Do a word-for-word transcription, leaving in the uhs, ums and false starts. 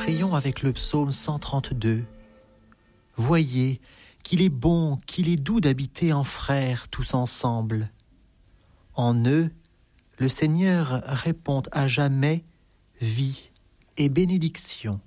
prions avec le psaume cent trente-deux. Voyez qu'il est bon, qu'il est doux d'habiter en frères tous ensemble. En eux, le Seigneur répond à jamais vie et bénédiction.